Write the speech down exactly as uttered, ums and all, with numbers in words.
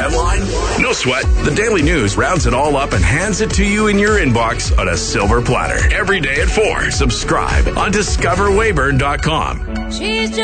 headline? No sweat. The Daily News rounds it all up and hands it to you in your inbox on a silver platter. Every day at four. Subscribe on discover weyburn dot com. She's just